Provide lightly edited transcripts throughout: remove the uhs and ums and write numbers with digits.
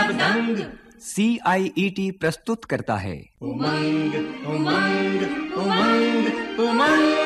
दबदंग। CIET प्रस्तुत करता है उमंग उमंग उमंग उमंग।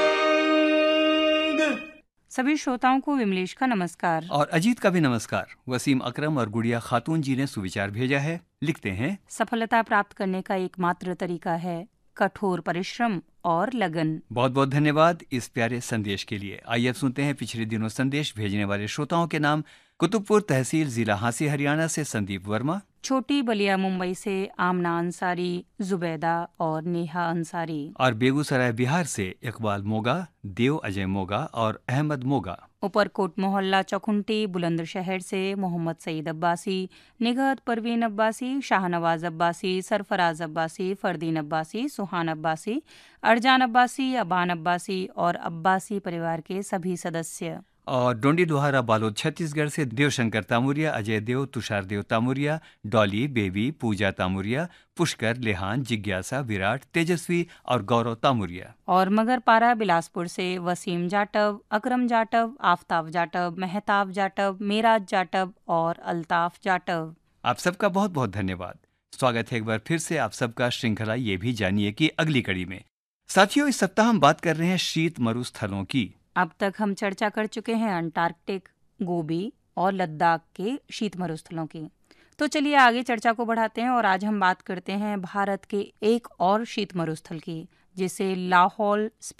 सभी श्रोताओं को विमलेश का नमस्कार और अजीत का भी नमस्कार। वसीम अकरम और गुड़िया खातून जी ने सुविचार भेजा है। लिखते हैं, सफलता प्राप्त करने का एकमात्र तरीका है कठोर परिश्रम और लगन। बहुत बहुत धन्यवाद इस प्यारे संदेश के लिए। आइए अब सुनते हैं पिछले दिनों संदेश भेजने वाले श्रोताओं के नाम। कुतुबपुर तहसील जिला हांसी हरियाणा से संदीप वर्मा, छोटी बलिया मुंबई से आमना अंसारी, जुबैदा और नेहा अंसारी, और बेगूसराय बिहार से इकबाल मोगा, देव अजय मोगा और अहमद मोगा। ऊपरकोट मोहल्ला चौखुंटी बुलंदशहर से मोहम्मद सईद अब्बासी, निगहत परवीन अब्बासी, शाहनवाज अब्बासी, सरफराज अब्बासी, फरदीन अब्बासी, सुहान अब्बासी, अरजान अब्बासी, अबान अब्बासी और अब्बासी परिवार के सभी सदस्य। और डोंडी डोहारा बालोद छत्तीसगढ़ से देवशंकर तामुरिया, अजय देव, तुषार देव तामुरिया, डॉली, बेबी, पूजा तामुरिया, पुष्कर, लेहान, जिज्ञासा, विराट, तेजस्वी और गौरव तामुरिया। और मगरपारा बिलासपुर से वसीम जाटव, अकरम जाटव, आफ्ताब जाटव, मेहताब जाटव, मेराज जाटव और अल्ताफ जाटव। आप सबका बहुत बहुत धन्यवाद। स्वागत है एक बार फिर से आप सबका। श्रृंखला ये भी जानिए कि अगली कड़ी में साथियों इस सप्ताह हम बात कर रहे हैं शीत मरुस्थलों की। अब तक हम चर्चा कर चुके हैं अंटार्कटिक, गोबी और लद्दाख के शीत मरुस्थलों की। तो चलिए आगे चर्चा को बढ़ाते हैं और आज हम बात करते हैं भारत के एक और शीत मरुस्थल की, जिसे लाहौल